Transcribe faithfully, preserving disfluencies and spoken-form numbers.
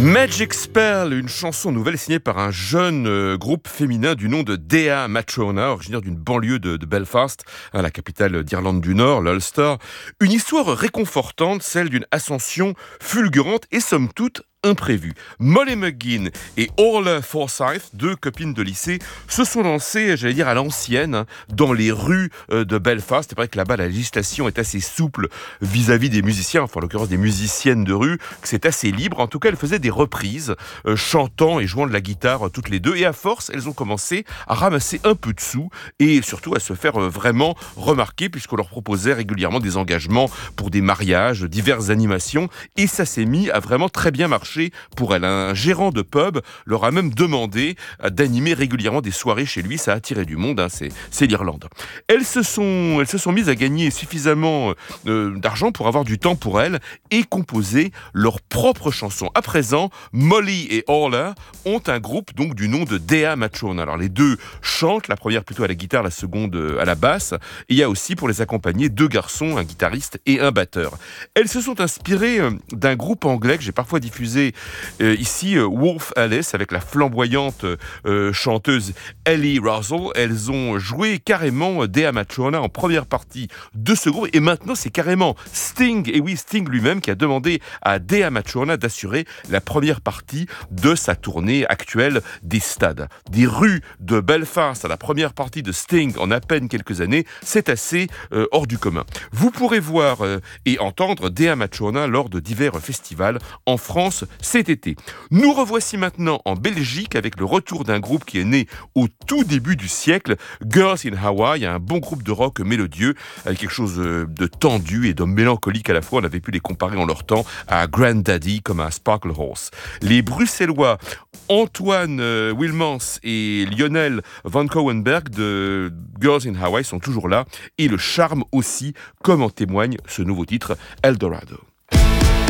Magic Spell, une chanson nouvelle signée par un jeune euh, groupe féminin du nom de Dea Matrona, originaire d'une banlieue de, de Belfast, hein, la capitale d'Irlande du Nord, l'Ulster. Une histoire réconfortante, celle d'une ascension fulgurante et somme toute imprévu. Molly McGuinn et Orla Forsyth, deux copines de lycée, se sont lancées, j'allais dire à l'ancienne, hein, dans les rues euh, de Belfast. C'est vrai que là-bas, la législation est assez souple vis-à-vis des musiciens, enfin en l'occurrence des musiciennes de rue, que c'est assez libre. En tout cas, elles faisaient des reprises, euh, chantant et jouant de la guitare euh, toutes les deux. Et à force, elles ont commencé à ramasser un peu de sous et surtout à se faire euh, vraiment remarquer, puisqu'on leur proposait régulièrement des engagements pour des mariages, diverses animations. Et ça s'est mis à vraiment très bien marcher pour elle. Un gérant de pub leur a même demandé d'animer régulièrement des soirées chez lui. Ça a attiré du monde, hein, c'est, c'est l'Irlande. Elles se sont, elles se sont mises à gagner suffisamment euh, d'argent pour avoir du temps pour elles et composer leurs propres chansons. À présent, Molly et Orla ont un groupe donc du nom de Dea Matrona. Alors les deux chantent, la première plutôt à la guitare, la seconde à la basse. Et il y a aussi pour les accompagner deux garçons, un guitariste et un batteur. Elles se sont inspirées d'un groupe anglais que j'ai parfois diffusé Euh, ici, euh, Wolf Alice, avec la flamboyante euh, chanteuse Ellie Russell. Elles ont joué carrément Dea Matrona en première partie de ce groupe. Et maintenant, c'est carrément Sting, et oui, Sting lui-même, qui a demandé à Dea Matrona d'assurer la première partie de sa tournée actuelle des stades. Des rues de Belfast à la première partie de Sting en à peine quelques années, c'est assez euh, hors du commun. Vous pourrez voir euh, et entendre Dea Matrona lors de divers festivals en France cet été. Nous revoici maintenant en Belgique avec le retour d'un groupe qui est né au tout début du siècle, Girls in Hawaii, un bon groupe de rock mélodieux, avec quelque chose de tendu et de mélancolique à la fois. On avait pu les comparer en leur temps à Grandaddy comme à Sparkle Horse. Les Bruxellois Antoine euh, Wilmans et Lionel Van Cowenberg de Girls in Hawaii sont toujours là, et le charme aussi, comme en témoigne ce nouveau titre, Eldorado.